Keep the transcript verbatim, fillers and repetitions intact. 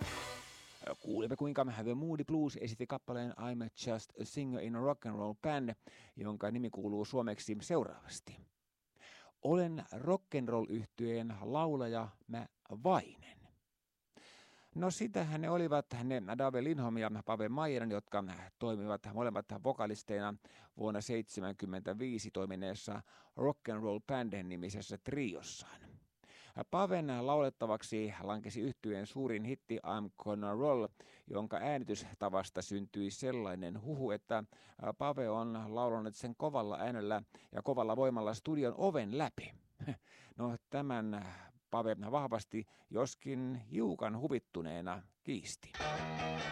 Kuulemme, kuinka The Moody Blues esitti kappaleen I'm Just a Singer in a Rock and Roll Band, jonka nimi kuuluu suomeksi seuraavasti. Olen rock'n'roll-yhtyeen laulaja mä vainen. No sitähän ne olivat ne Dave Lindholm ja Pave Maijanen, jotka toimivat molemmat vokalisteina vuonna seitsemänkymmentäviisi toimineessa Rock'n'Roll Band nimisessä triossaan. Paven laulettavaksi lankesi yhtyeen suurin hitti I'm Gonna Roll, jonka äänitystavasta syntyi sellainen huhu, että Pave on laulanut sen kovalla äänellä ja kovalla voimalla studion oven läpi. No tämän Pave vahvasti, joskin hiukan huvittuneena kiisti.